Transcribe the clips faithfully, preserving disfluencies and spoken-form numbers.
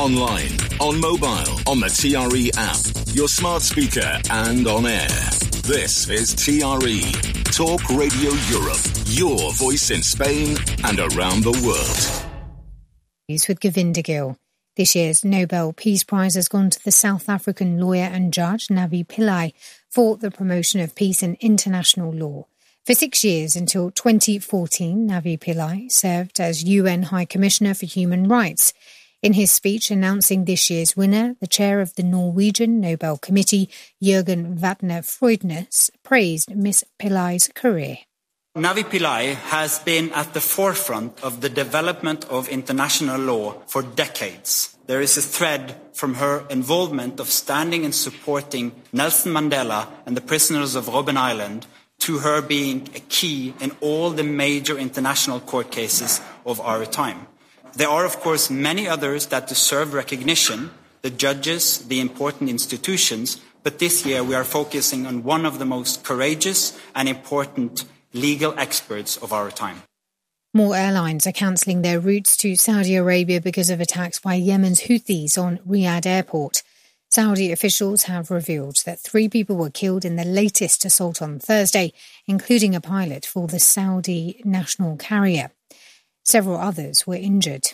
online, on mobile, on the T R E app, your smart speaker and on air. This is T R E, Talk Radio Europe, your voice in Spain and around the world. With Govinda Gill. This year's Nobel Peace Prize has gone to the South African lawyer and judge Navi Pillay for the promotion of peace and international law. For six years until twenty fourteen, Navi Pillay served as U N High Commissioner for Human Rights. In his speech announcing this year's winner, the chair of the Norwegian Nobel Committee, Jørgen Vatne Frøydnes, praised Miss Pillay's career. Navi Pillay has been at the forefront of the development of international law for decades. There is a thread from her involvement of standing and supporting Nelson Mandela and the prisoners of Robben Island to her being a key in all the major international court cases of our time. There are, of course, many others that deserve recognition, the judges, the important institutions, but this year we are focusing on one of the most courageous and important legal experts of our time. More airlines are cancelling their routes to Saudi Arabia because of attacks by Yemen's Houthis on Riyadh Airport. Saudi officials have revealed that three people were killed in the latest assault on Thursday, including a pilot for the Saudi national carrier. Several others were injured.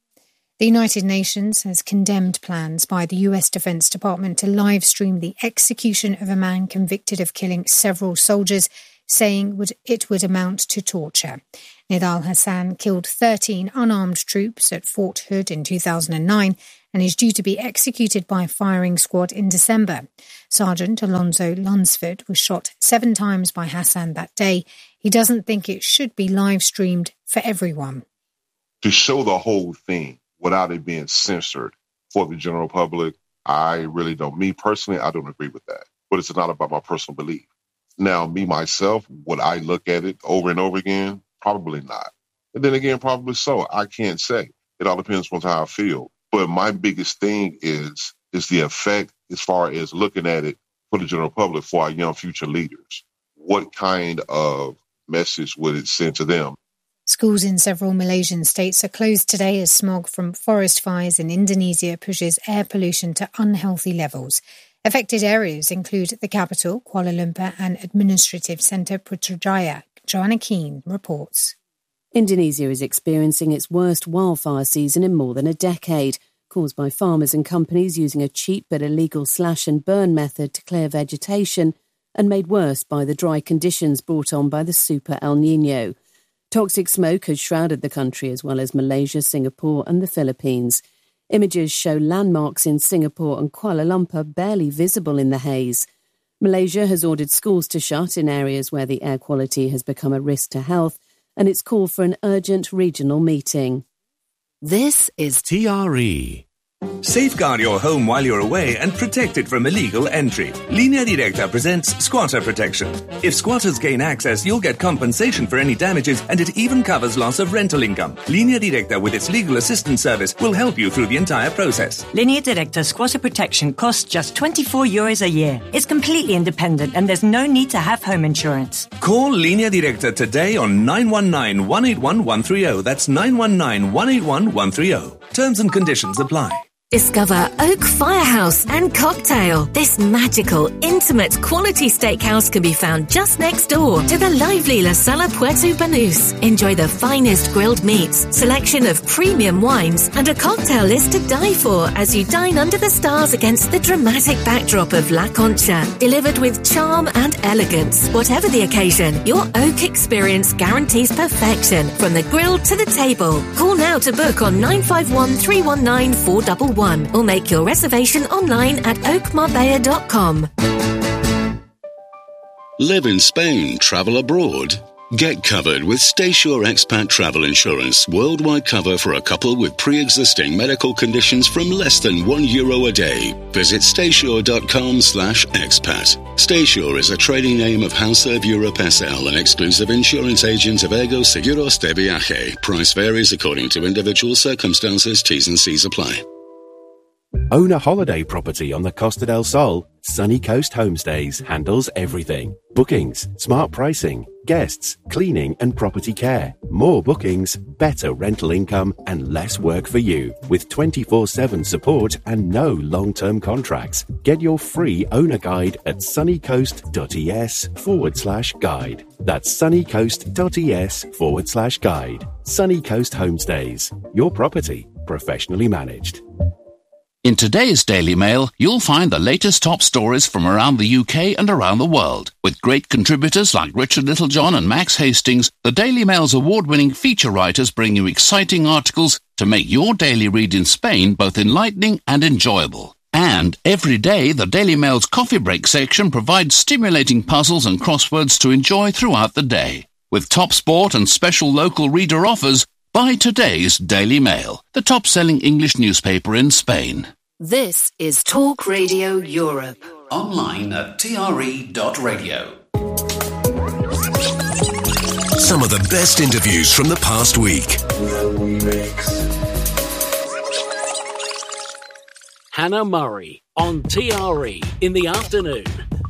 The United Nations has condemned plans by the U S Defense Department to live stream the execution of a man convicted of killing several soldiers, saying would, it would amount to torture. Nidal Hassan killed thirteen unarmed troops at Fort Hood in two thousand nine and is due to be executed by a firing squad in December. Sergeant Alonso Lunsford was shot seven times by Hassan that day. He doesn't think it should be live-streamed for everyone. To show the whole thing without it being censored for the general public, I really don't. Me personally, I don't agree with that. But it's not about my personal belief. Now, me, myself, would I look at it over and over again? Probably not. And then again, probably so. I can't say. It all depends on how I feel. But my biggest thing is, is the effect as far as looking at it for the general public, for our young future leaders. What kind of message would it send to them? Schools in several Malaysian states are closed today as smog from forest fires in Indonesia pushes air pollution to unhealthy levels. Affected areas include the capital, Kuala Lumpur, and administrative centre Putrajaya. Joanna Keane reports. Indonesia is experiencing its worst wildfire season in more than a decade, caused by farmers and companies using a cheap but illegal slash and burn method to clear vegetation, and made worse by the dry conditions brought on by the Super El Niño. Toxic smoke has shrouded the country as well as Malaysia, Singapore and the Philippines. Images show landmarks in Singapore and Kuala Lumpur barely visible in the haze. Malaysia has ordered schools to shut in areas where the air quality has become a risk to health, and it's called for an urgent regional meeting. This is T R E. Safeguard your home while you're away and protect it from illegal entry. Linea Directa presents Squatter Protection. If squatters gain access, you'll get compensation for any damages, and it even covers loss of rental income. Linea Directa, with its legal assistance service, will help you through the entire process. Linea Directa Squatter Protection costs just twenty-four euros a year. It's completely independent and there's no need to have home insurance. Call Linea Directa today on nine one nine, one eight one, one three zero. That's nine one nine, one eight one, one three zero. Terms and conditions apply. Discover Oak Firehouse and Cocktail. This magical, intimate, quality steakhouse can be found just next door to the lively La Sala Puerto Banús. Enjoy the finest grilled meats, selection of premium wines, and a cocktail list to die for as you dine under the stars against the dramatic backdrop of La Concha. Delivered with charm and elegance. Whatever the occasion, your Oak experience guarantees perfection from the grill to the table. Call now to book on nine five one, three one nine, four one one. Or make your reservation online at oak marbella dot com. Live in Spain, travel abroad. Get covered with StaySure Expat Travel Insurance. Worldwide cover for a couple with pre-existing medical conditions from less than one euro a day. Visit staysure.com slash expat. StaySure is a trading name of Hauserv Europe S L, an exclusive insurance agent of Ego Seguros de Viaje. Price varies according to individual circumstances. T's and C's apply. Own a holiday property on the Costa del Sol? Sunny Coast Homestays handles everything. Bookings, smart pricing, guests, cleaning and property care. More bookings, better rental income and less work for you. With twenty-four seven support and no long-term contracts. Get your free owner guide at sunnycoast.es forward slash guide. That's sunnycoast.es forward slash guide. Sunny Coast Homestays. Your property, professionally managed. In today's Daily Mail, you'll find the latest top stories from around the U K and around the world. With great contributors like Richard Littlejohn and Max Hastings, the Daily Mail's award-winning feature writers bring you exciting articles to make your daily read in Spain both enlightening and enjoyable. And every day, the Daily Mail's coffee break section provides stimulating puzzles and crosswords to enjoy throughout the day. With top sport and special local reader offers, buy today's Daily Mail, the top-selling English newspaper in Spain. This is Talk Radio Europe. Online at T R E dot radio. Some of the best interviews from the past week. Hannah Murray on T R E in the afternoon.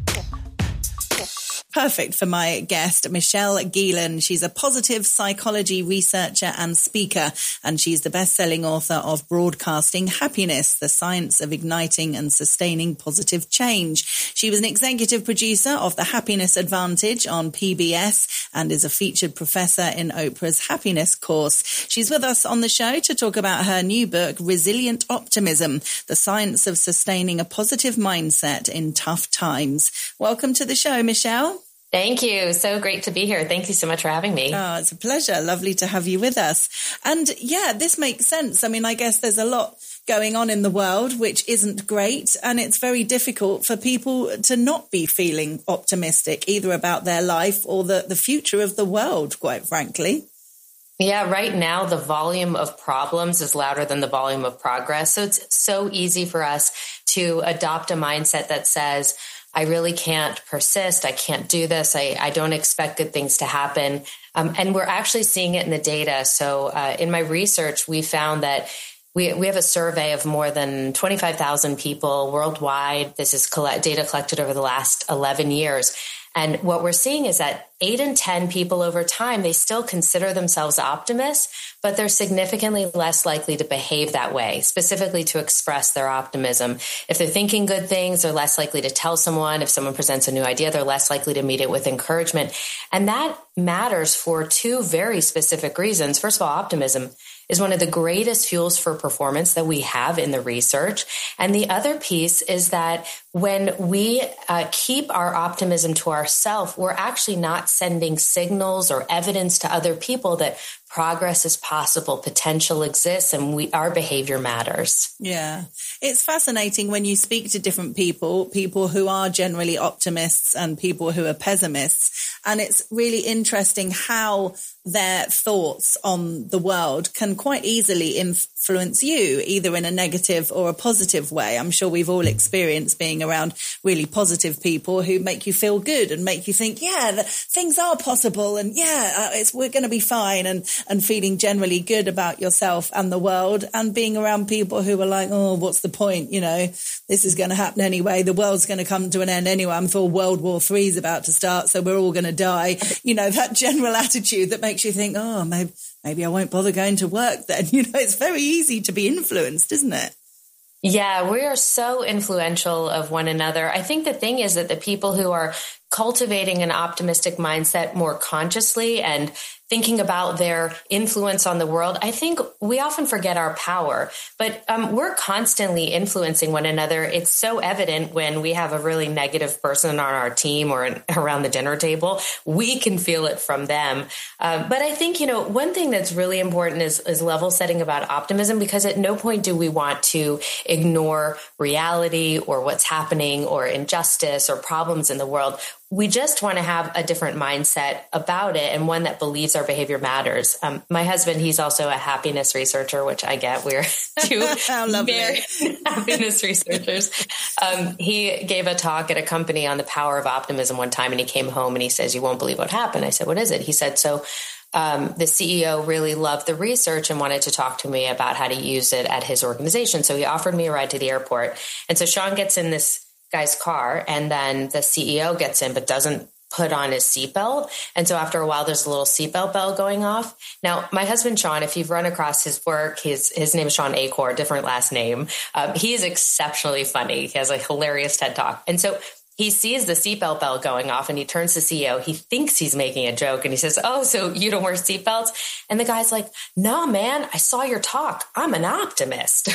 Perfect for my guest, Michelle Gielen. She's a positive psychology researcher and speaker, and she's the best-selling author of Broadcasting Happiness, The Science of Igniting and Sustaining Positive Change. She was an executive producer of The Happiness Advantage on P B S and is a featured professor in Oprah's Happiness course. She's with us on the show to talk about her new book, Resilient Optimism, The Science of Sustaining a Positive Mindset in Tough Times. Welcome to the show, Michelle. Thank you. So great to be here. Thank you so much for having me. Oh, it's a pleasure. Lovely to have you with us. And yeah, this makes sense. I mean, I guess there's a lot going on in the world, which isn't great. And it's very difficult for people to not be feeling optimistic, either about their life or the, the future of the world, quite frankly. Yeah, right now, the volume of problems is louder than the volume of progress. So it's so easy for us to adopt a mindset that says, I really can't persist. I can't do this. I, I don't expect good things to happen. Um, and we're actually seeing it in the data. So uh, in my research, we found that we we have a survey of more than twenty-five thousand people worldwide. This is collect, data collected over the last eleven years. And what we're seeing is that eight in ten people over time, they still consider themselves optimists, but they're significantly less likely to behave that way, specifically to express their optimism. If they're thinking good things, they're less likely to tell someone. If someone presents a new idea, they're less likely to meet it with encouragement. And that matters for two very specific reasons. First of all, optimism is one of the greatest fuels for performance that we have in the research. And the other piece is that when we uh, keep our optimism to ourselves, we're actually not sending signals or evidence to other people that progress is possible, potential exists, and we our behavior matters. Yeah. It's fascinating when you speak to different people, people who are generally optimists and people who are pessimists. And it's really interesting how their thoughts on the world can quite easily influence you, either in a negative or a positive way. I'm sure we've all experienced being around really positive people who make you feel good and make you think, yeah, the, things are possible, and yeah, uh, it's we're going to be fine, and and feeling generally good about yourself and the world, and being around people who are like, oh, what's the point? You know, this is going to happen anyway. The world's going to come to an end anyway. I'm sure World War Three is about to start, so we're all going to die. You know, that general attitude that makes you think, oh, maybe, maybe I won't bother going to work then. You know, it's very easy to be influenced, isn't it? Yeah, we are so influential of one another. I think the thing is that the people who are cultivating an optimistic mindset more consciously and thinking about their influence on the world, I think we often forget our power, but um, we're constantly influencing one another. It's so evident when we have a really negative person on our team or in, around the dinner table, we can feel it from them. Um, but I think, you know, one thing that's really important is, is level setting about optimism, because at no point do we want to ignore reality or what's happening or injustice or problems in the world. We just want to have a different mindset about it, and one that believes our behavior matters. Um, my husband, he's also a happiness researcher, which I get. We're two very happiness researchers. Um, he gave a talk at a company on the power of optimism one time, and he came home and he says, you won't believe what happened. I said, what is it? He said, so um, the C E O really loved the research and wanted to talk to me about how to use it at his organization. So he offered me a ride to the airport. And so Sean gets in this guy's car, and then the C E O gets in but doesn't put on his seatbelt. And so after a while, there's a little seatbelt bell going off. Now, my husband, Sean, if you've run across his work, his, his name is Sean Acor, different last name. Um, he is exceptionally funny. He has a hilarious TED Talk. And so he sees the seatbelt bell going off and he turns to C E O. He thinks he's making a joke and he says, "Oh, so you don't wear seatbelts?" And the guy's like, "No, man, I saw your talk. I'm an optimist."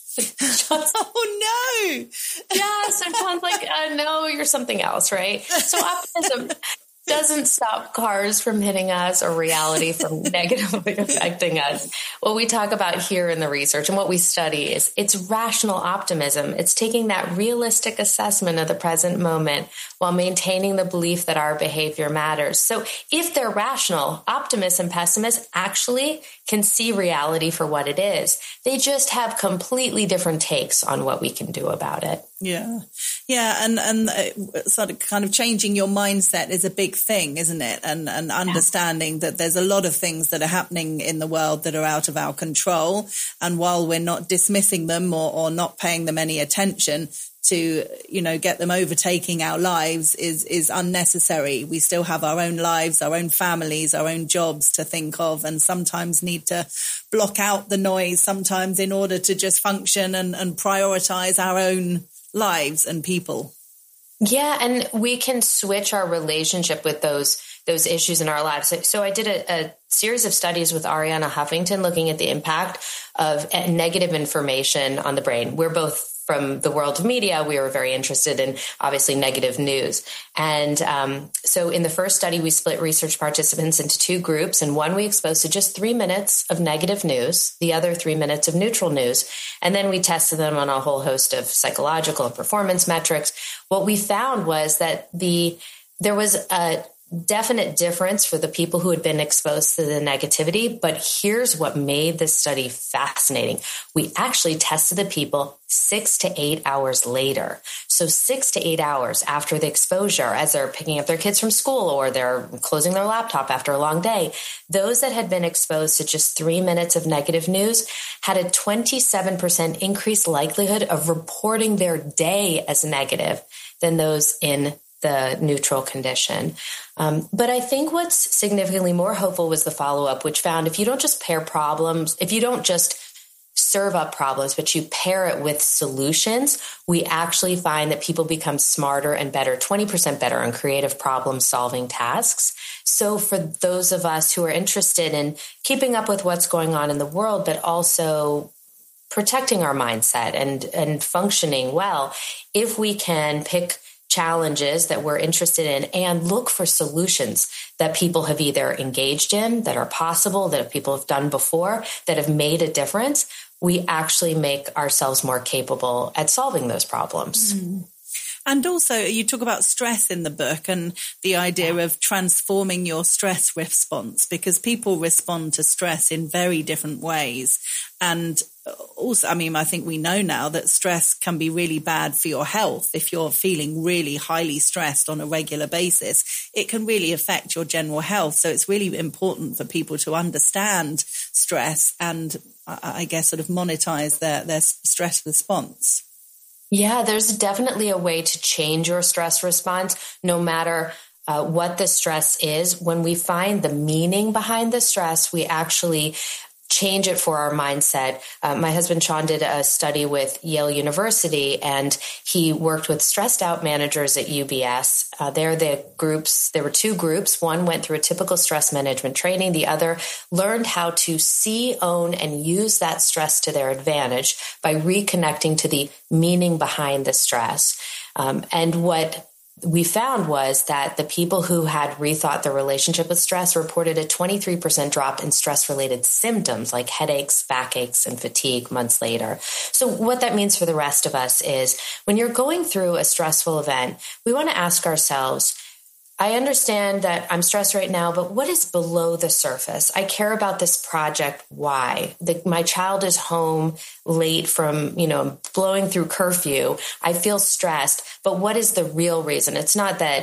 Oh, no. Yeah. So John's like, uh, no, you're something else, right? So optimism doesn't stop cars from hitting us or reality from negatively affecting us. What we talk about here in the research and what we study is it's rational optimism. It's taking that realistic assessment of the present moment while maintaining the belief that our behavior matters. So if they're rational, optimists and pessimists actually can see reality for what it is. They just have completely different takes on what we can do about it. Yeah. Yeah. And, and uh, sort of kind of changing your mindset is a big thing, isn't it? And, and understanding yeah. that there's a lot of things that are happening in the world that are out of our control. And while we're not dismissing them or, or not paying them any attention, to, you know, get them overtaking our lives is, is unnecessary. We still have our own lives, our own families, our own jobs to think of, and sometimes need to block out the noise sometimes in order to just function and, and prioritize our own lives and people. Yeah. And we can switch our relationship with those those issues in our lives. So, so I did a, a series of studies with Arianna Huffington looking at the impact of negative information on the brain. We're both from the world of media. We were very interested in obviously negative news. And um, so in the first study, we split research participants into two groups, and one we exposed to just three minutes of negative news, the other three minutes of neutral news. And then we tested them on a whole host of psychological and performance metrics. What we found was that the there was a definite difference for the people who had been exposed to the negativity. But here's what made this study fascinating. We actually tested the people six to eight hours later. So six to eight hours after the exposure, as they're picking up their kids from school or they're closing their laptop after a long day, those that had been exposed to just three minutes of negative news had a twenty-seven percent increased likelihood of reporting their day as negative than those in the neutral condition. Um, but I think what's significantly more hopeful was the follow-up, which found if you don't just pair problems, if you don't just serve up problems, but you pair it with solutions, we actually find that people become smarter and better, twenty percent better on creative problem-solving tasks. So for those of us who are interested in keeping up with what's going on in the world, but also protecting our mindset and, and functioning well, if we can pick challenges that we're interested in and look for solutions that people have either engaged in, that are possible, that people have done before, that have made a difference, we actually make ourselves more capable at solving those problems. Mm. And also, you talk about stress in the book and the idea yeah. of transforming your stress response, because people respond to stress in very different ways. And also, I mean, I think we know now that stress can be really bad for your health. If you're feeling really highly stressed on a regular basis, it can really affect your general health. So it's really important for people to understand stress and, I guess, sort of monetize their, their stress response. Yeah, there's definitely a way to change your stress response, no matter uh, what the stress is. When we find the meaning behind the stress, we actually change it for our mindset. Uh, my husband, Sean, did a study with Yale University, and he worked with stressed out managers at U B S. Uh, they're the groups. There were two groups. One went through a typical stress management training. The other learned how to see, own, and use that stress to their advantage by reconnecting to the meaning behind the stress. Um, and what we found was that the people who had rethought their relationship with stress reported a twenty-three percent drop in stress-related symptoms like headaches, backaches, and fatigue months later. So what that means for the rest of us is when you're going through a stressful event, we want to ask ourselves, I understand that I'm stressed right now, but what is below the surface? I care about this project. Why? The, my child is home late from, you know, blowing through curfew. I feel stressed, but what is the real reason? It's not that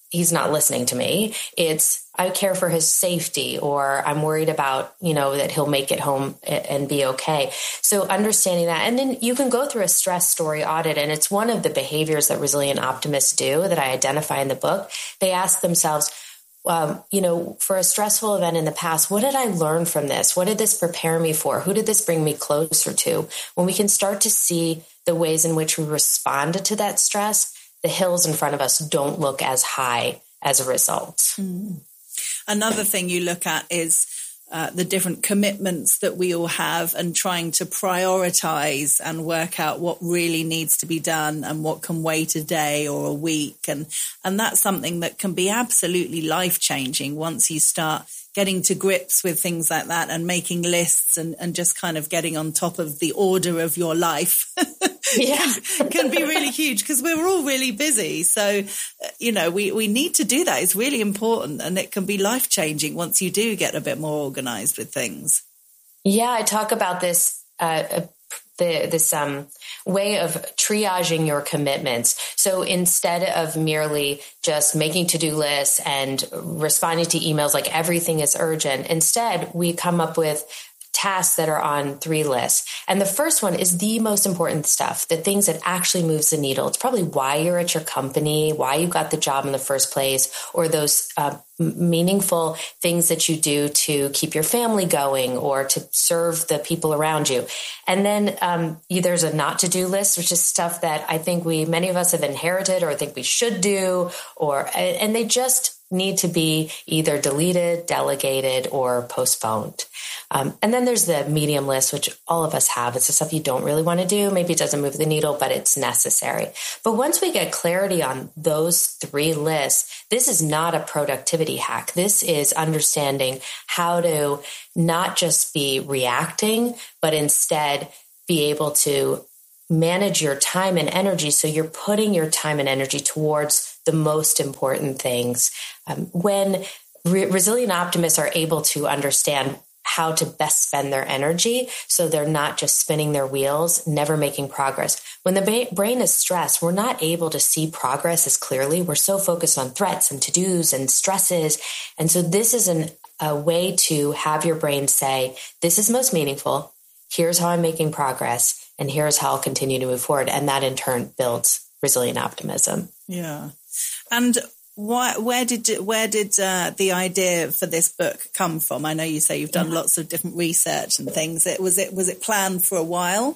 he's not listening to me. It's, I care for his safety, or I'm worried about, you know, that he'll make it home and be okay. So understanding that, and then you can go through a stress story audit. And it's one of the behaviors that resilient optimists do that I identify in the book. They ask themselves, um, you know, for a stressful event in the past, what did I learn from this? What did this prepare me for? Who did this bring me closer to? When we can start to see the ways in which we responded to that stress, the hills in front of us don't look as high as a result. Mm. Another thing you look at is uh, the different commitments that we all have, and trying to prioritize and work out what really needs to be done and what can wait a day or a week. And, and that's something that can be absolutely life-changing once you start getting to grips with things like that and making lists and, and just kind of getting on top of the order of your life. Yeah. can, can be really huge, because we're all really busy. So, you know, we, we need to do that. It's really important, and it can be life-changing once you do get a bit more organized with things. Yeah, I talk about this uh, the, this um, way of triaging your commitments. So instead of merely just making to-do lists and responding to emails like everything is urgent, instead we come up with tasks that are on three lists. And the first one is the most important stuff, the things that actually moves the needle. It's probably why you're at your company, why you got the job in the first place, or those uh, meaningful things that you do to keep your family going or to serve the people around you. And then um, there's a not to-do list, which is stuff that I think we, many of us have inherited or think we should do, or, and they just need to be either deleted, delegated, or postponed. Um, and then there's the medium list, which all of us have. It's the stuff you don't really want to do. Maybe it doesn't move the needle, but it's necessary. But once we get clarity on those three lists, this is not a productivity hack. This is understanding how to not just be reacting, but instead be able to manage your time and energy. So you're putting your time and energy towards the most important things. Um, when re- resilient optimists are able to understand how to best spend their energy, so they're not just spinning their wheels, never making progress. When the ba- brain is stressed, we're not able to see progress as clearly. We're so focused on threats and to-dos and stresses. And so this is an, a way to have your brain say, this is most meaningful. Here's how I'm making progress. And here's how I'll continue to move forward. And that in turn builds resilient optimism. Yeah. And why, where did where did uh, the idea for this book come from? I know you say you've done yeah. lots of different research and things. It was it was it planned for a while?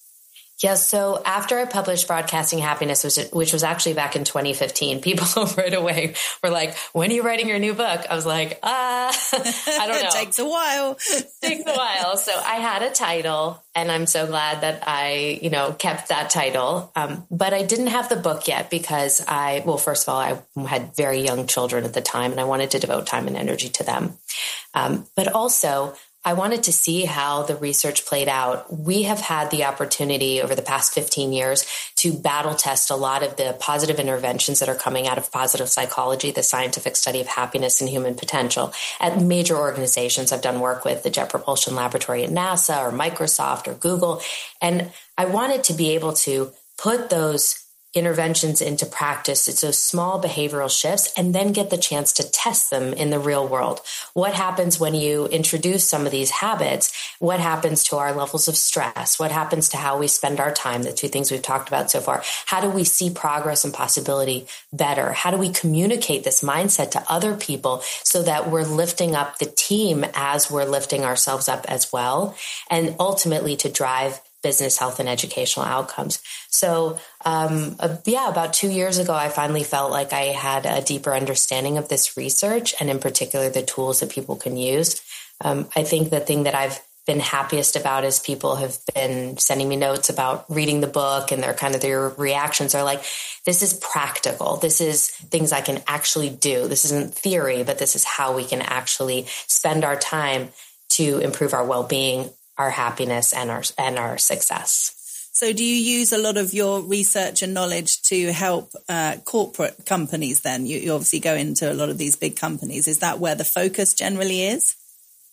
Yeah, so after I published Broadcasting Happiness, which, which was actually back in twenty fifteen, people right away were like, when are you writing your new book? I was like, ah, I don't know. It takes a while. It takes a while. So I had a title, and I'm so glad that I, you know, kept that title. Um, but I didn't have the book yet because I, well, first of all, I had very young children at the time, and I wanted to devote time and energy to them. Um, but also, I wanted to see how the research played out. We have had the opportunity over the past fifteen years to battle test a lot of the positive interventions that are coming out of positive psychology, the scientific study of happiness and human potential, at major organizations. I've done work with the Jet Propulsion Laboratory at NASA or Microsoft or Google. And I wanted to be able to put those interventions into practice. It's those small behavioral shifts, and then get the chance to test them in the real world. What happens when you introduce some of these habits? What happens to our levels of stress? What happens to how we spend our time? The two things we've talked about so far. How do we see progress and possibility better? How do we communicate this mindset to other people so that we're lifting up the team as we're lifting ourselves up as well? And ultimately to drive business, health, and educational outcomes. So, um, uh, yeah, about two years ago, I finally felt like I had a deeper understanding of this research, and in particular, the tools that people can use. Um, I think the thing that I've been happiest about is people have been sending me notes about reading the book, and their kind of their reactions are like, this is practical. This is things I can actually do. This isn't theory, but this is how we can actually spend our time to improve our well-being, our happiness, and our and our success. So do you use a lot of your research and knowledge to help uh, corporate companies then? You, you obviously go into a lot of these big companies. Is that where the focus generally is?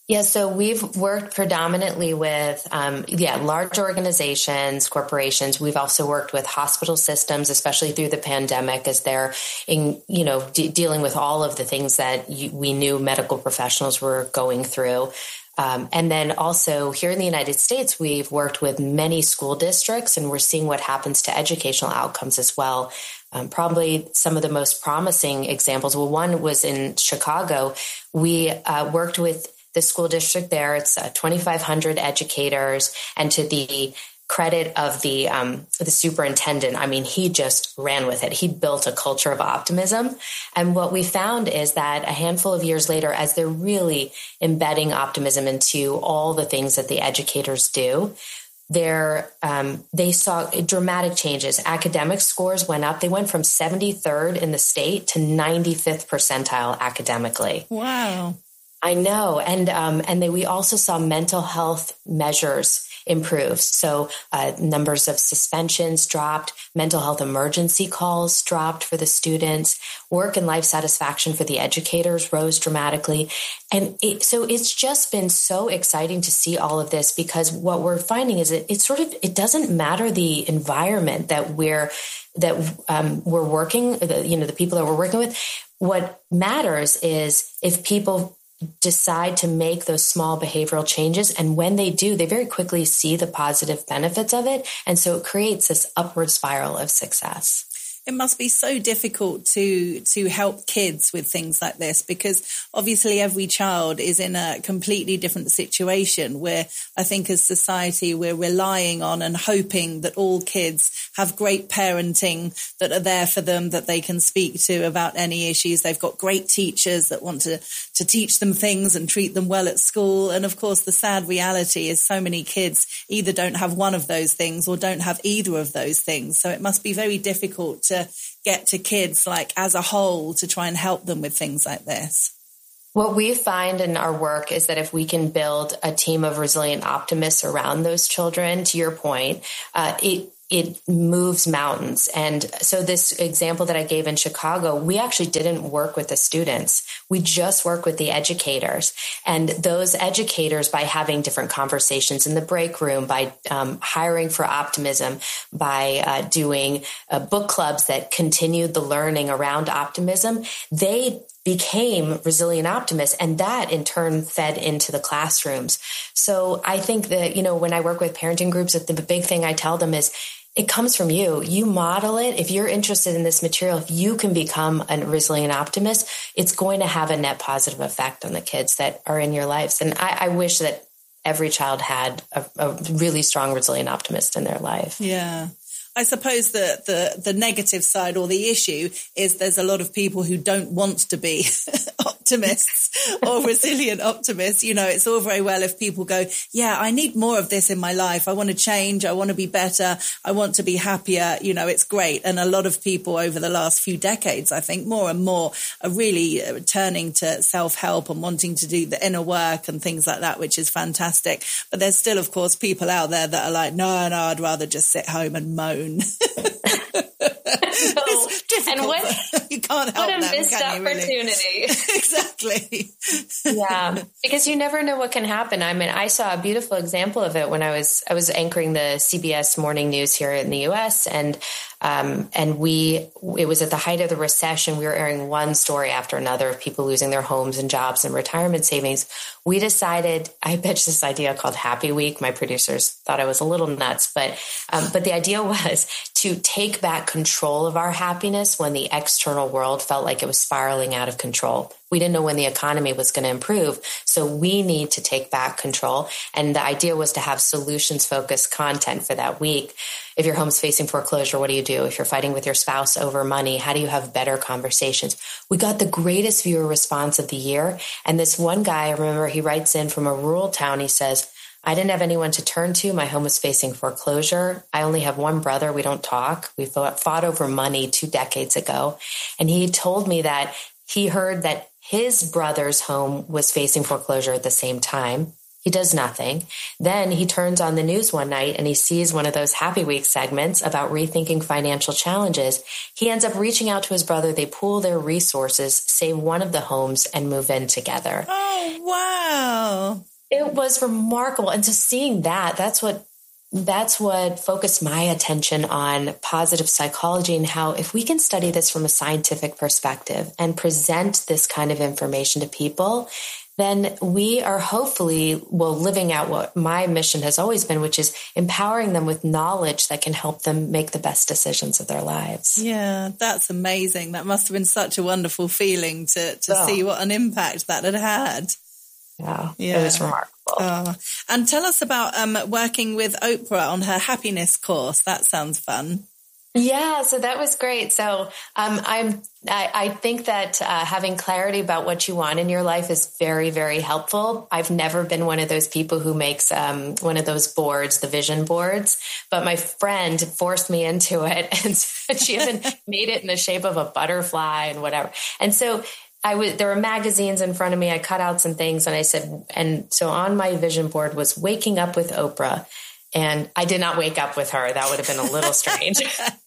Yeah, so we've worked predominantly with, um, yeah, large organizations, corporations. We've also worked with hospital systems, especially through the pandemic, as they're, in, you know, de- dealing with all of the things that you, we knew medical professionals were going through. Um, and then also here in the United States, we've worked with many school districts, and we're seeing what happens to educational outcomes as well. Um, probably some of the most promising examples. Well, one was in Chicago. We uh, worked with the school district there. It's uh, twenty-five hundred educators, and to the credit of the um, the superintendent, I mean, he just ran with it. He built a culture of optimism. And what we found is that a handful of years later, as they're really embedding optimism into all the things that the educators do, They're, um, they saw dramatic changes. Academic scores went up. They went from seventy-third in the state to ninety-fifth percentile academically. Wow. I know. And, um, and they, we also saw mental health measures improve. So, uh, numbers of suspensions dropped, mental health emergency calls dropped for the students, work and life satisfaction for the educators rose dramatically. And it, so it's just been so exciting to see all of this, because what we're finding is it, it sort of, it doesn't matter the environment that we're, that, um, we're working, the, you know, the people that we're working with. What matters is if people decide to make those small behavioral changes. And when they do, they very quickly see the positive benefits of it. And so it creates this upward spiral of success. It must be so difficult to to help kids with things like this, because obviously every child is in a completely different situation, where I think as society we're relying on and hoping that all kids have great parenting that are there for them, that they can speak to about any issues. They've got great teachers that want to, to teach them things and treat them well at school. And of course, the sad reality is so many kids either don't have one of those things or don't have either of those things. So it must be very difficult to to get to kids, like as a whole, to try and help them with things like this. What we find in our work is that if we can build a team of resilient optimists around those children, to your point, uh, it it moves mountains. And so this example that I gave in Chicago, we actually didn't work with the students. We just worked with the educators. And those educators, by having different conversations in the break room, by um, hiring for optimism, by uh, doing uh, book clubs that continued the learning around optimism, they became resilient optimists, and that in turn fed into the classrooms. So I think that, you know, when I work with parenting groups, the big thing I tell them is it comes from you. You model it. If you're interested in this material, if you can become a resilient optimist, it's going to have a net positive effect on the kids that are in your lives. And I, I wish that every child had a, a really strong resilient optimist in their life. Yeah. I suppose the, the, the negative side or the issue is there's a lot of people who don't want to be optimists or resilient optimists. You know, it's all very well if people go, yeah, I need more of this in my life. I want to change. I want to be better. I want to be happier. You know, it's great. And a lot of people over the last few decades, I think more and more are really turning to self-help and wanting to do the inner work and things like that, which is fantastic. But there's still, of course, people out there that are like, no, no, I'd rather just sit home and moan. No. It's difficult. And what, you can't help what a them, missed can you, opportunity. Really? Exactly. Yeah, because you never know what can happen. I mean, I saw a beautiful example of it when I was I was anchoring the C B S Morning News here in the U S, and um, and we it was at the height of the recession. We were airing one story after another of people losing their homes and jobs and retirement savings. We decided, I pitched this idea called Happy Week. My producers thought I was a little nuts, but um, but the idea was to take back control of our happiness when the external world felt like it was spiraling out of control. We didn't know when the economy was going to improve, so we need to take back control. And the idea was to have solutions-focused content for that week. If your home's facing foreclosure, what do you do? If you're fighting with your spouse over money, how do you have better conversations? We got the greatest viewer response of the year. And this one guy, I remember, he writes in from a rural town. He says, I didn't have anyone to turn to. My home was facing foreclosure. I only have one brother. We don't talk. We fought, fought over money two decades ago. And he told me that he heard that his brother's home was facing foreclosure at the same time. He does nothing. Then he turns on the news one night and he sees one of those Happy Week segments about rethinking financial challenges. He ends up reaching out to his brother. They pool their resources, save one of the homes, and move in together. Oh, wow. It was remarkable. And just seeing that, that's what That's what focused my attention on positive psychology and how if we can study this from a scientific perspective and present this kind of information to people, then we are hopefully, well, living out what my mission has always been, which is empowering them with knowledge that can help them make the best decisions of their lives. Yeah, that's amazing. That must have been such a wonderful feeling to, to oh. see what an impact that had had. Yeah, yeah. It was remarkable. Oh. And tell us about um, working with Oprah on her happiness course. That sounds fun. Yeah, so that was great. So um, I'm, I, I think that uh, having clarity about what you want in your life is very, very helpful. I've never been one of those people who makes um, one of those boards, the vision boards, but my friend forced me into it, and she even made it in the shape of a butterfly and whatever. And so I was, there were magazines in front of me. I cut out some things and I said, and so on my vision board was waking up with Oprah. And I did not wake up with her. That would have been a little strange.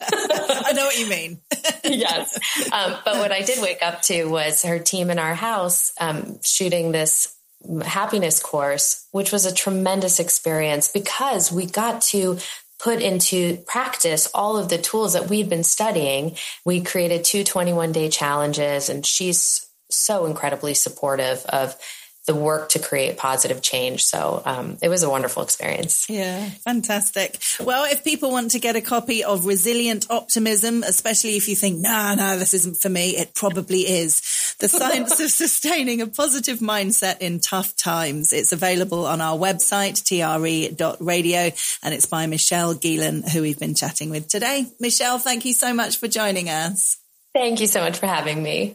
I know what you mean. Yes. Um, but what I did wake up to was her team in our house um, shooting this happiness course, which was a tremendous experience because we got to put into practice all of the tools that we'd been studying. We created two twenty-one day challenges, and she's so incredibly supportive of the work to create positive change. So um, it was a wonderful experience. Yeah, fantastic. Well, if people want to get a copy of Resilient Optimism, especially if you think, no, no, this isn't for me, it probably is. The Science of Sustaining a Positive Mindset in Tough Times. It's available on our website, T R E dot radio, and it's by Michelle Geelan, who we've been chatting with today. Michelle, thank you so much for joining us. Thank you so much for having me.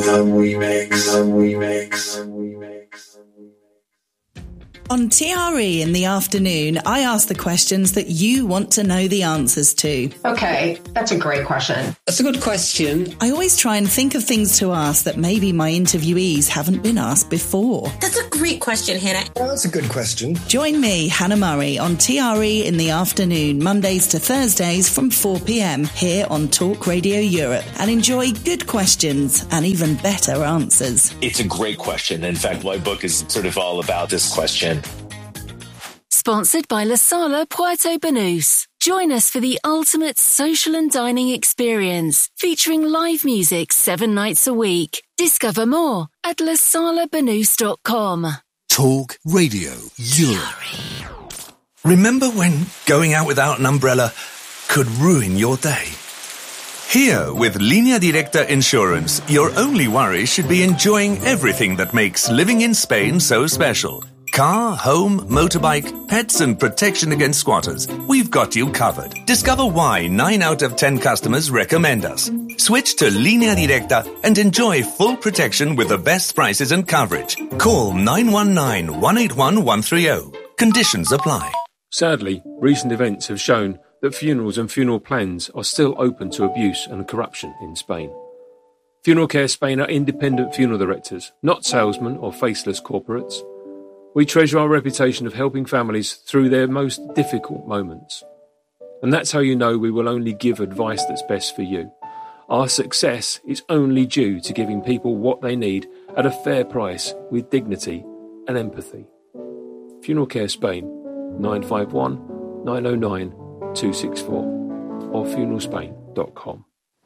On T R E in the afternoon, I ask the questions that you want to know the answers to. Okay, that's a great question. That's a good question. I always try and think of things to ask that maybe my interviewees haven't been asked before. That's a great question, Hannah. Oh, that's a good question. Join me, Hannah Murray, on T R E in the afternoon, Mondays to Thursdays from four p.m. here on Talk Radio Europe, and enjoy good questions and even better answers. It's a great question. In fact, my book is sort of all about this question. Sponsored by La Sala Puerto Banús. Join us for the ultimate social and dining experience, featuring live music seven nights a week. Discover more at la sala banús dot com. Talk Radio Europe. Remember when going out without an umbrella could ruin your day? Here, with Línea Directa Insurance, your only worry should be enjoying everything that makes living in Spain so special. Car, home, motorbike, pets and protection against squatters. We've got you covered. Discover why nine out of ten customers recommend us. Switch to Línea Directa and enjoy full protection with the best prices and coverage. Call nine one nine, one eight one, one three zero. Conditions apply. Sadly, recent events have shown that funerals and funeral plans are still open to abuse and corruption in Spain. Funeral Care Spain are independent funeral directors, not salesmen or faceless corporates. We treasure our reputation of helping families through their most difficult moments. And that's how you know we will only give advice that's best for you. Our success is only due to giving people what they need at a fair price with dignity and empathy. Funeral Care Spain, nine five one, nine oh nine, two six four or funeral spain dot com.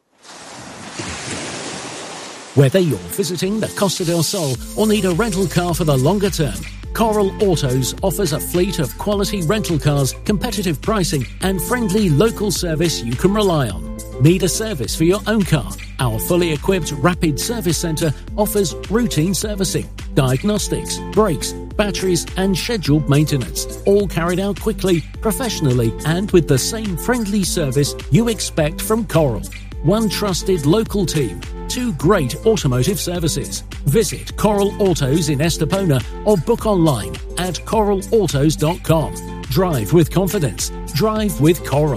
Whether you're visiting the Costa del Sol or need a rental car for the longer term, Coral Autos offers a fleet of quality rental cars, competitive pricing and friendly local service you can rely on. Need a service for your own car? Our fully equipped Rapid Service Centre offers routine servicing, diagnostics, brakes, batteries and scheduled maintenance, all carried out quickly, professionally and with the same friendly service you expect from Coral. One trusted local team, two great automotive services. Visit Coral Autos in Estepona or book online at coral autos dot com. Drive with confidence. Drive with Coral.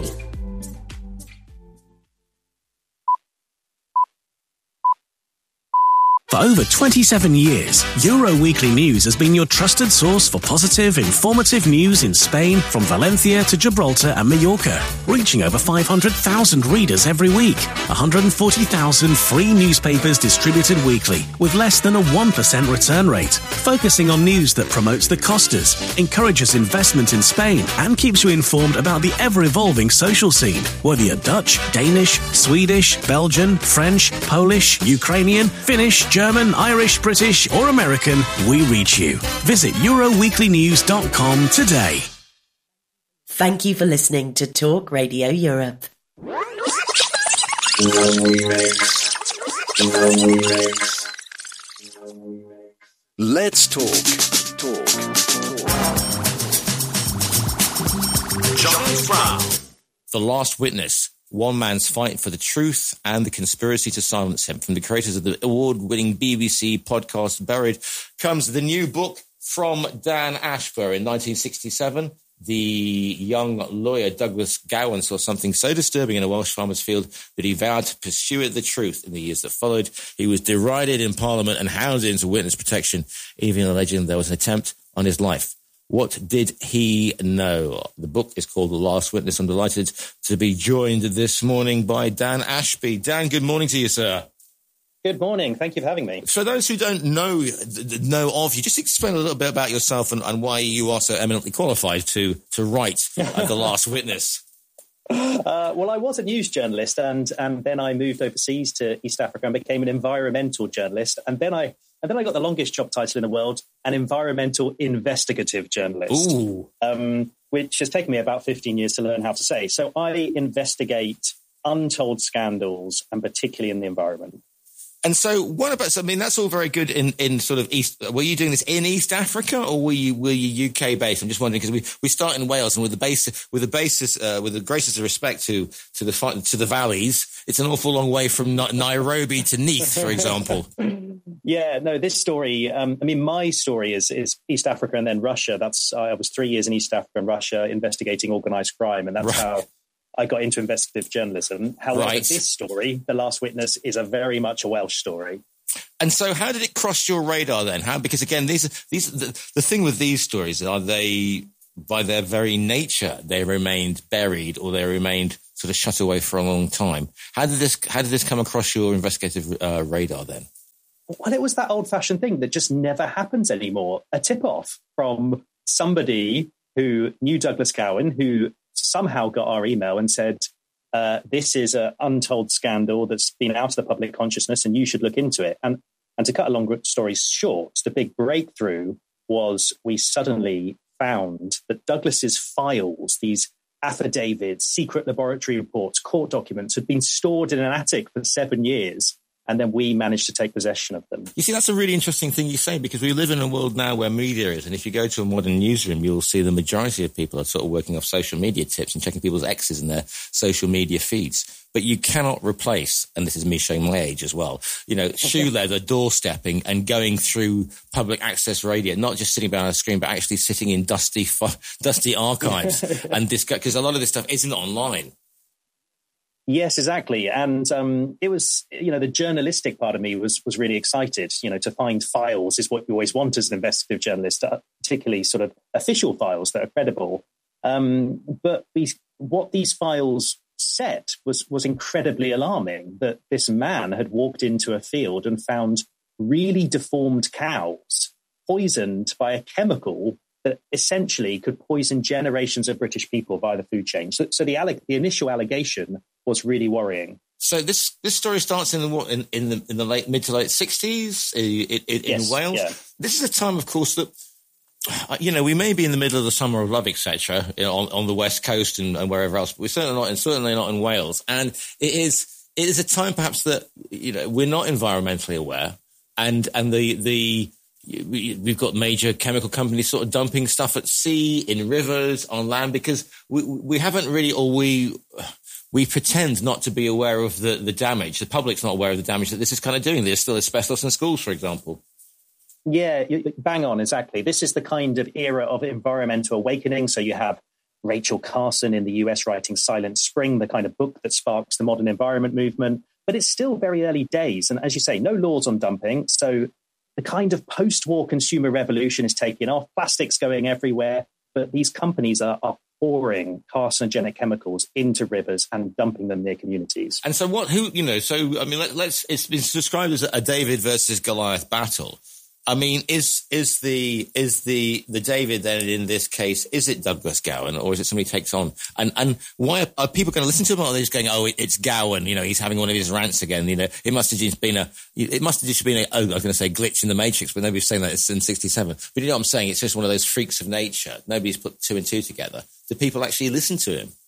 For over twenty-seven years, Euro Weekly News has been your trusted source for positive, informative news in Spain from Valencia to Gibraltar and Mallorca, reaching over five hundred thousand readers every week. one hundred forty thousand free newspapers distributed weekly with less than a one percent return rate, focusing on news that promotes the Costas, encourages investment in Spain and keeps you informed about the ever-evolving social scene. Whether you're Dutch, Danish, Swedish, Belgian, French, Polish, Ukrainian, Finnish, German, Irish, British or American, we reach you. Visit euro weekly news dot com today. Thank you for listening to Talk Radio Europe. Let's talk. Talk. Talk. Giles Brown. The Last Witness. One man's fight for the truth and the conspiracy to silence him. From the creators of the award-winning B B C podcast Buried comes the new book from Dan Ashbur. In nineteen sixty-seven, the young lawyer Douglas Gowan saw something so disturbing in a Welsh farmer's field that he vowed to pursue the truth. In the years that followed, he was derided in Parliament and hounded into witness protection, even alleging there was an attempt on his life. What did he know? The book is called The Last Witness. I'm delighted to be joined this morning by Dan Ashby. Dan, good morning to you, sir. Good morning. Thank you for having me. For those who don't know know of you, just explain a little bit about yourself and, and why you are so eminently qualified to to write uh, The Last Witness. Uh, well, I was a news journalist, and and then I moved overseas to East Africa and became an environmental journalist, and then I and then I got the longest job title in the world, an environmental investigative journalist, Ooh. Um, which has taken me about fifteen years to learn how to say. So I investigate untold scandals, and particularly in the environment. And so, what about? So, I mean, that's all very good in, in sort of East. Were you doing this in East Africa, or were you were you U K based? I'm just wondering because we, we start in Wales, and with the base with the basis uh, with the greatest respect to to the to the valleys, it's an awful long way from Nairobi to Neath, for example. Yeah, no, this story. Um, I mean, my story is is East Africa and then Russia. That's I was three years in East Africa and Russia investigating organised crime, and that's right. how I got into investigative journalism. However, right. this story, The Last Witness, is a very much a Welsh story. And so how did it cross your radar then? How, because again, these, these, the, the thing with these stories are they, by their very nature, they remained buried or they remained sort of shut away for a long time. How did this, how did this come across your investigative uh, radar then? Well, it was that old fashioned thing that just never happens anymore. A tip off from somebody who knew Douglas Gowan, who somehow got our email and said, uh, this is an untold scandal that's been out of the public consciousness and you should look into it. And and to cut a long story short, the big breakthrough was we suddenly found that Douglas's files, these affidavits, secret laboratory reports, court documents, had been stored in an attic for seven years. And then we managed to take possession of them. You see, that's a really interesting thing you say, because we live in a world now where media is. And if you go to a modern newsroom, you'll see the majority of people are sort of working off social media tips and checking people's X's in their social media feeds. But you cannot replace, and this is me showing my age as well, you know, shoe leather, doorstepping and going through public access radio, not just sitting behind a screen, but actually sitting in dusty, dusty archives. and this, because a lot of this stuff isn't online. Yes, exactly. And um, it was, you know, the journalistic part of me was was really excited. You know, to find files is what you always want as an investigative journalist, particularly sort of official files that are credible. Um, but these, what these files said was was incredibly alarming, that this man had walked into a field and found really deformed cows poisoned by a chemical that essentially could poison generations of British people via the food chain. So, so the, alleg- the initial allegation was really worrying. So this this story starts in the in, in the in the late mid to late sixties in, in, yes, in Wales. Yeah. This is a time, of course, that you know we may be in the middle of the summer of love, et cetera, you know, on, on the west coast and, and wherever else. But we're certainly not, and certainly not in Wales. And it is it is a time perhaps that you know we're not environmentally aware, and and the the we've got major chemical companies sort of dumping stuff at sea, in rivers, on land, because we we haven't really, or we. We pretend not to be aware of the, the damage. The public's not aware of the damage that this is kind of doing. There's still asbestos in schools, for example. Yeah, bang on, exactly. This is the kind of era of environmental awakening. So you have Rachel Carson in the U S writing Silent Spring, the kind of book that sparks the modern environment movement. but it's still very early days. And as you say, no laws on dumping. So the kind of post-war consumer revolution is taking off. Plastic's going everywhere, but these companies are, are pouring carcinogenic chemicals into rivers and dumping them near communities. And so what, who, you know, so, I mean, let, let's, it's been described as a David versus Goliath battle. I mean, is, is the, is the, the David then in this case, is it Douglas Gowan or is it somebody who takes on? And, and why are, are people going to listen to him or are they just going, oh, it, it's Gowan, you know, he's having one of his rants again, you know, it must have just been a, it must have just been a, oh, I was going to say glitch in the Matrix, but nobody's saying that it's in sixty-seven. But you know what I'm saying? It's just one of those freaks of nature. Nobody's put two and two together. Do people actually listen to him?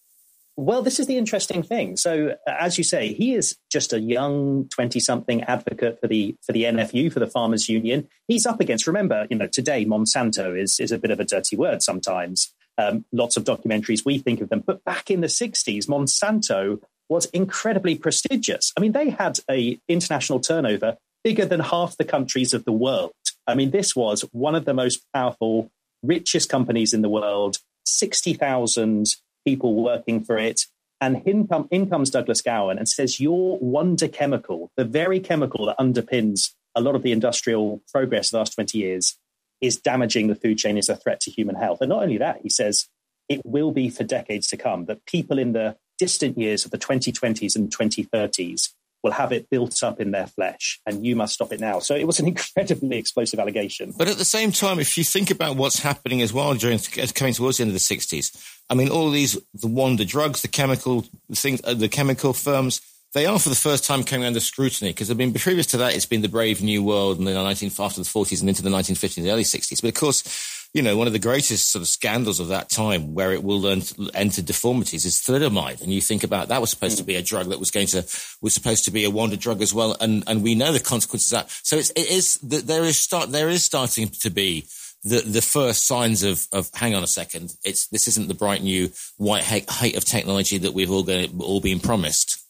Well, this is the interesting thing. So, uh, as you say, he is just a young twenty-something advocate for the for the N F U, for the Farmers Union. He's up against, remember, you know, today Monsanto is is a bit of a dirty word sometimes. Um, lots of documentaries, we think of them. But back in the sixties, Monsanto was incredibly prestigious. I mean, they had a international turnover bigger than half the countries of the world. I mean, this was one of the most powerful, richest companies in the world, sixty thousand people working for it. And in, come, in comes Douglas Gowan and says, your wonder chemical, the very chemical that underpins a lot of the industrial progress of the last twenty years, is damaging the food chain, is a threat to human health. And not only that, he says, it will be for decades to come, that people in the distant years of the twenty twenties and twenty thirties will have it built up in their flesh, and you must stop it now. So it was an incredibly explosive allegation. But at the same time, if you think about what's happening as well during coming towards the end of the sixties, I mean, all these, the wonder drugs, the chemical things, uh, the chemical firms, they are for the first time coming under scrutiny, because I mean, previous to that, it's been the Brave New World in the nineteen after the forties and into the nineteen fifties and the early sixties. But of course, you know, one of the greatest sort of scandals of that time where it will enter deformities is thalidomide. And you think about that was supposed mm. to be a drug that was going to, was supposed to be a wonder drug as well. And, and we know the consequences of that. So it's, it is, there is start, there is starting to be the, the first signs of, of, hang on a second, it's, this isn't the bright new white height of technology that we've all going, all been promised.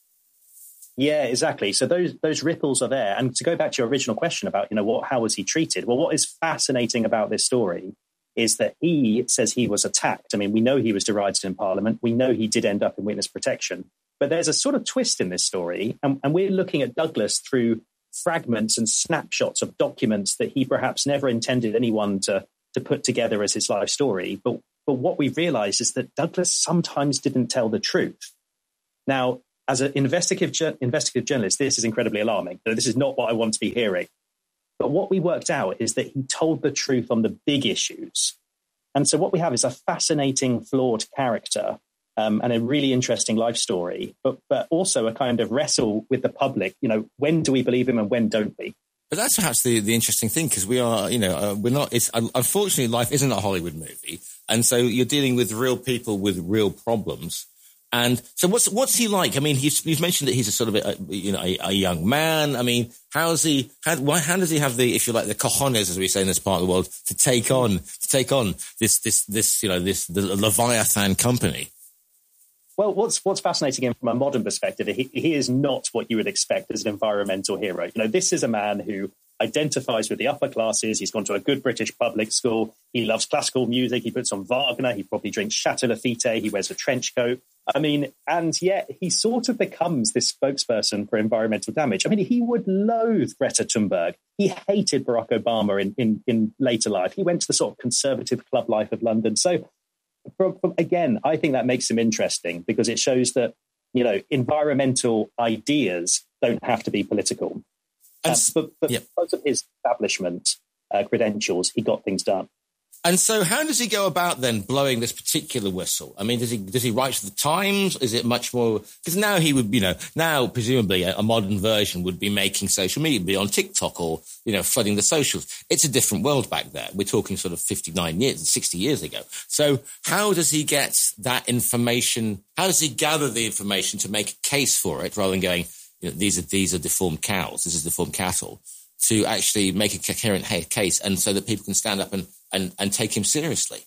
Yeah, exactly. So those those ripples are there. And to go back to your original question about, you know, what, how was he treated? Well, what is fascinating about this story is that he says he was attacked. I mean, we know he was derided in Parliament. We know he did end up in witness protection. But there's a sort of twist in this story. And, and we're looking at Douglas through fragments and snapshots of documents that he perhaps never intended anyone to, to put together as his life story. But, but what we've realized is that Douglas sometimes didn't tell the truth. Now, as an investigative, investigative journalist, this is incredibly alarming. This is not what I want to be hearing. But what we worked out is that he told the truth on the big issues. And so what we have is a fascinating, flawed character um, and a really interesting life story, but, but also a kind of wrestle with the public. You know, when do we believe him and when don't we? But that's perhaps the, the interesting thing, because we are, you know, uh, we're not, it's, unfortunately, life isn't a Hollywood movie. And so you're dealing with real people with real problems. And so what's, what's he like? I mean, he's, you've mentioned that he's a sort of a, you know, a, a young man. I mean, how's he, how, why, how does he have the, if you like, the cojones, as we say in this part of the world, to take on, to take on this, this, this, you know, this, the Leviathan company? Well, what's, what's fascinating him from a modern perspective, he, he is not what you would expect as an environmental hero. You know, this is a man who identifies with the upper classes. He's gone to a good British public school. He loves classical music. He puts on Wagner. He probably drinks Chateau Lafite. He wears a trench coat. I mean, and yet he sort of becomes this spokesperson for environmental damage. I mean, he would loathe Greta Thunberg. He hated Barack Obama in, in, in later life. He went to the sort of conservative club life of London. So, from, from, again, I think that makes him interesting because it shows that, you know, environmental ideas don't have to be political. Uh, but but yeah. because of his establishment uh, credentials, he got things done. And so how does he go about then blowing this particular whistle? I mean, does he does he write to the Times? Is it much more? Because now he would, you know, now presumably a, a modern version would be making social media, be on TikTok or, you know, flooding the socials. It's a different world back there. We're talking sort of fifty-nine years, sixty years ago. So how does he get that information? How does he gather the information to make a case for it rather than going, you know, these are these are deformed cows, this is deformed cattle, to actually make a coherent case and so that people can stand up and And, and take him seriously?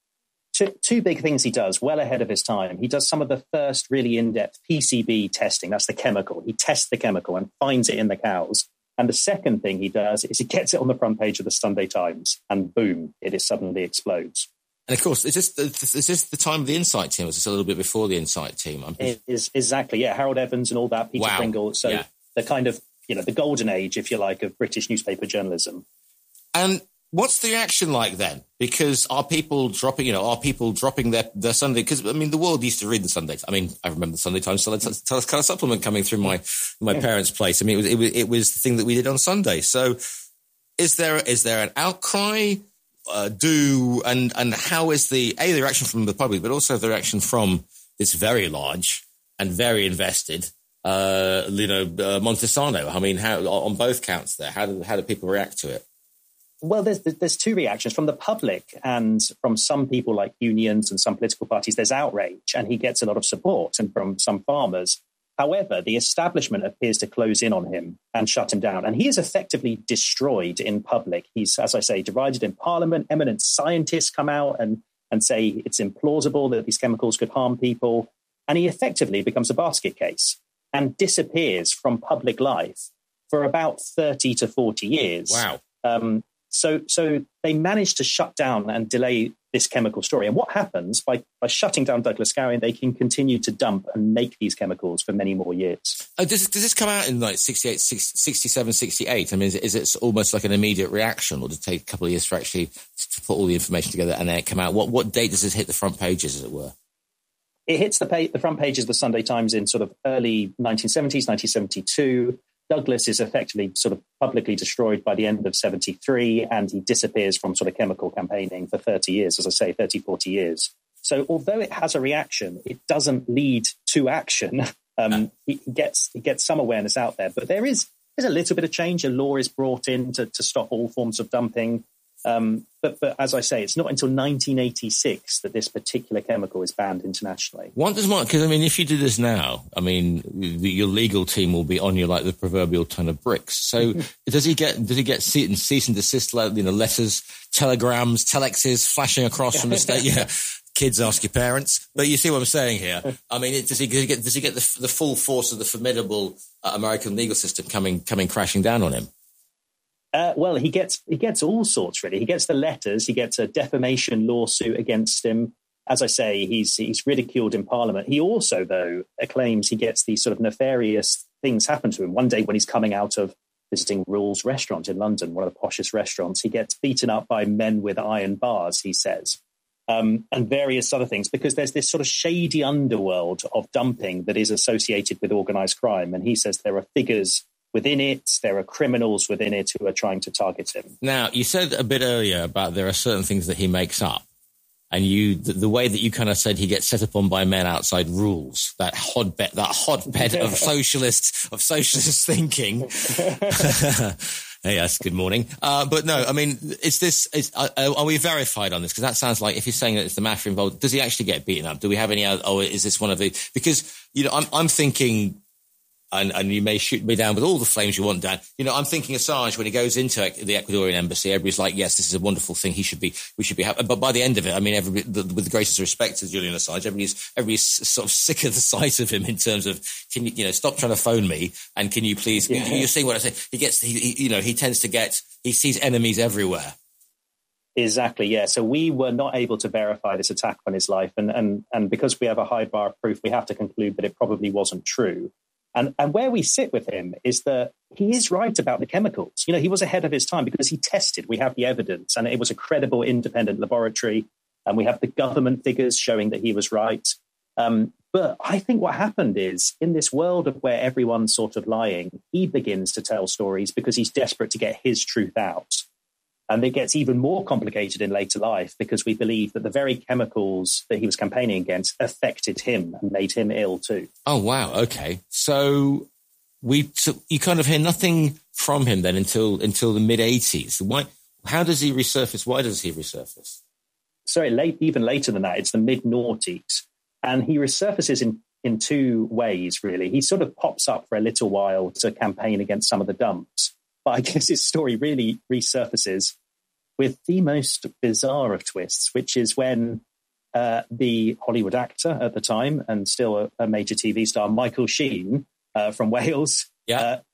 Two, two big things he does well ahead of his time. He does some of the first really in-depth P C B testing. That's the chemical. He tests the chemical and finds it in the cows. And the second thing he does is he gets it on the front page of the Sunday Times and boom, it is suddenly explodes. And of course, is this, the, is this the time of the Insight team? Or is this a little bit before the Insight team? I'm it is exactly, yeah. Harold Evans and all that, Peter wow. Pringle. So yeah. the kind of, you know, the golden age, if you like, of British newspaper journalism. And what's the reaction like then? Because are people dropping, you know, are people dropping their, their Sunday? Because, I mean, the world used to read the Sunday. I mean, I remember the Sunday Times kind of supplement coming through my my yeah. parents' place. I mean, it was, it was it was the thing that we did on Sunday. So is there is there an outcry? Uh, do and and how is the a the reaction from the public, but also the reaction from this very large and very invested, uh, you know, uh, Montesano? I mean, how on both counts there? How do how do people react to it? Well, there's there's two reactions from the public and from some people like unions and some political parties. There's outrage, and he gets a lot of support, and from some farmers. However, the establishment appears to close in on him and shut him down. And he is effectively destroyed in public. He's, as I say, derided in Parliament. Eminent scientists come out and, and say it's implausible that these chemicals could harm people. And he effectively becomes a basket case and disappears from public life for about thirty to forty years. Wow. Um, so, so they managed to shut down and delay this chemical story. And what happens by, by shutting down Douglas Scouring, they can continue to dump and make these chemicals for many more years. Oh, does, does this come out in like sixty-eight, sixty-seven, sixty-eight? I mean, is it, is it almost like an immediate reaction, or does it take a couple of years for actually to put all the information together and then it come out? What what date does this hit the front pages, as it were? It hits the, page, the front pages of the Sunday Times in sort of early nineteen seventies, nineteen seventy-two. Douglas is effectively sort of publicly destroyed by the end of seventy-three, and he disappears from sort of chemical campaigning for thirty years, as I say, thirty, forty years. So although it has a reaction, it doesn't lead to action. Um, he gets he gets some awareness out there, but there is there's a little bit of change. A law is brought in to, to stop all forms of dumping. Um, but, but as I say, it's not until nineteen eighty-six that this particular chemical is banned internationally. What does Mark? Because I mean, if you do this now, I mean, the, your legal team will be on you like the proverbial ton of bricks. So does he get does he get cease and desist, you know, letters, telegrams, telexes flashing across from the state? Yeah, kids ask your parents. But you see what I'm saying here. I mean, does he get does he get the, the full force of the formidable uh, American legal system coming coming crashing down on him? Uh, well, he gets he gets all sorts, really. He gets the letters. He gets a defamation lawsuit against him. As I say, he's he's ridiculed in Parliament. He also, though, claims he gets these sort of nefarious things happen to him. One day when he's coming out of visiting Rule's restaurant in London, one of the poshest restaurants, he gets beaten up by men with iron bars, he says, um, and various other things, because there's this sort of shady underworld of dumping that is associated with organised crime. And he says there are figures within it, there are criminals within it who are trying to target him. Now, you said a bit earlier about there are certain things that he makes up. And you, the, the way that you kind of said he gets set upon by men outside Rules, that hotbed, that hotbed of socialist, of socialist thinking. Hey, yes, good morning. Uh, but no, I mean, is this, is, uh, are we verified on this? Because that sounds like, if you're saying that it's the mafia involved, does he actually get beaten up? Do we have any other, or is this one of the, because, you know, I'm, I'm thinking, And, and you may shoot me down with all the flames you want, Dan. You know, I'm thinking Assange, when he goes into the Ecuadorian embassy, everybody's like, yes, this is a wonderful thing. He should be, we should be happy. But by the end of it, I mean, everybody, the, with the greatest respect to Julian Assange, everybody's, everybody's sort of sick of the sight of him in terms of, can you, you know, stop trying to phone me, and can you please, yeah. you see what I say? He gets, he, he, you know, he tends to get, he sees enemies everywhere. Exactly, yeah. So we were not able to verify this attack on his life. And, and, and because we have a high bar of proof, we have to conclude that it probably wasn't true. And, and where we sit with him is that he is right about the chemicals. You know, he was ahead of his time because he tested. We have the evidence, and it was a credible, independent laboratory. And we have the government figures showing that he was right. Um, but I think what happened is, in this world of where everyone's sort of lying, he begins to tell stories because he's desperate to get his truth out. And it gets even more complicated in later life because we believe that the very chemicals that he was campaigning against affected him and made him ill too. Oh, wow. Okay. So we, so you kind of hear nothing from him then until, until the mid eighties. Why, how does he resurface? Why does he resurface? Sorry, late, even later than that, it's the mid noughties. And he resurfaces in, in two ways, really. He sort of pops up for a little while to campaign against some of the dumps. But I guess his story really resurfaces with the most bizarre of twists, which is when uh, the Hollywood actor at the time, and still a, a major T V star, Michael Sheen uh, from Wales, yeah. uh,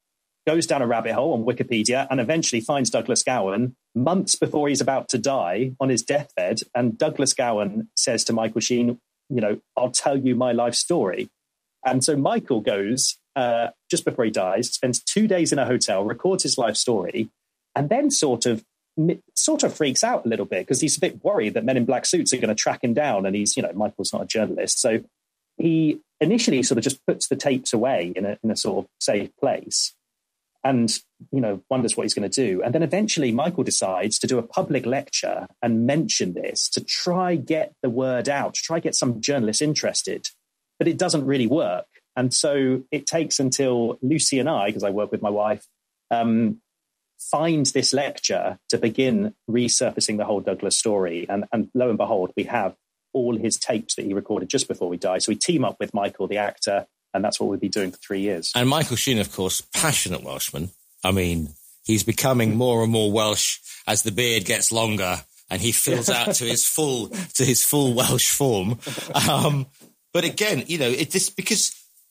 goes down a rabbit hole on Wikipedia and eventually finds Douglas Gowan months before he's about to die on his deathbed. And Douglas Gowan says to Michael Sheen, you know, I'll tell you my life story. And so Michael goes uh, just before he dies, spends two days in a hotel, records his life story, and then sort of sort of freaks out a little bit because he's a bit worried that men in black suits are going to track him down. And he's, you know, Michael's not a journalist. So he initially sort of just puts the tapes away in a, in a sort of safe place and, you know, wonders what he's going to do. And then eventually Michael decides to do a public lecture and mention this to try get the word out, to try get some journalists interested. But it doesn't really work. And so it takes until Lucy and I, because I work with my wife, um, find this lecture to begin resurfacing the whole Douglas story. And, and lo and behold, we have all his tapes that he recorded just before we died. So we team up with Michael, the actor, and that's what we'll be doing for three years. And Michael Sheen, of course, passionate Welshman. I mean, he's becoming more and more Welsh as the beard gets longer and he fills out to his full to his full Welsh form. Um, but again, you know, it just because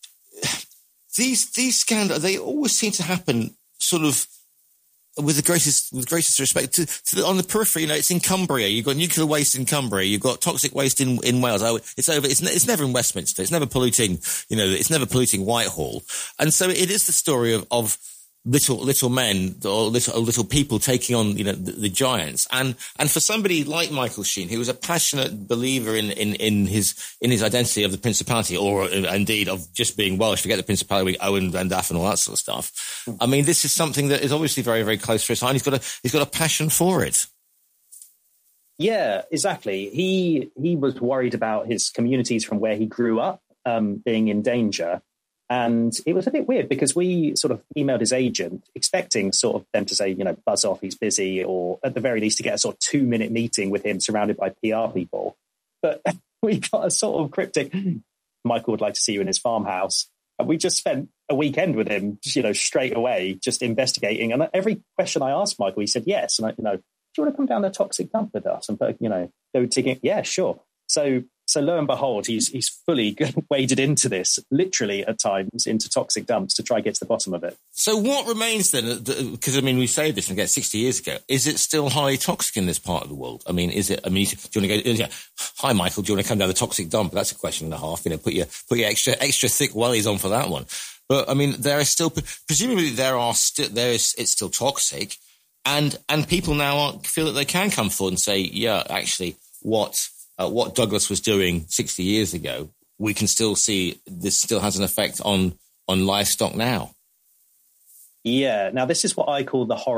these these scandals, they always seem to happen sort of with the greatest with the greatest respect to, to the, on the periphery. You know, it's in Cumbria. You've got nuclear waste in Cumbria. You've got toxic waste in, in Wales. Oh, it's over. It's, it's never in Westminster. It's never polluting. You know, it's never polluting Whitehall. And so it is the story of, of little little men or little little people taking on, you know, the, the giants. And and for somebody like Michael Sheen, who was a passionate believer in in in his in his identity of the Principality, or uh, indeed of just being Welsh, forget the Principality with Owen Van Daff and all that sort of stuff. I mean, this is something that is obviously very, very close to his heart. He's got a he's got a passion for it. Yeah, exactly. He he was worried about his communities from where he grew up um, being in danger. And it was a bit weird because we sort of emailed his agent expecting sort of them to say, you know, buzz off, he's busy, or at the very least to get a sort of two minute meeting with him surrounded by P R people. But we got a sort of cryptic, Michael would like to see you in his farmhouse. And we just spent a weekend with him, you know, straight away, just investigating. And every question I asked Michael, he said yes. And I, you know, do you want to come down the toxic dump with us and put, you know, go digging? Yeah, sure. So So lo and behold, he's he's fully waded into this, literally at times, into toxic dumps to try and get to the bottom of it. So what remains then? Because, I mean, we say this again sixty years ago. Is it still highly toxic in this part of the world? I mean, is it, I mean, do you want to go, yeah, hi, Michael, do you want to come down the toxic dump? That's a question and a half. You know, put your, put your extra, extra thick wellies on for that one. But, I mean, there is still, presumably there are still, there is, it's still toxic. And, and people now aren't, feel that they can come forward and say, yeah, actually, what, Uh, what Douglas was doing sixty years ago, we can still see this still has an effect on on livestock now. Yeah. Now, this is what I call the horror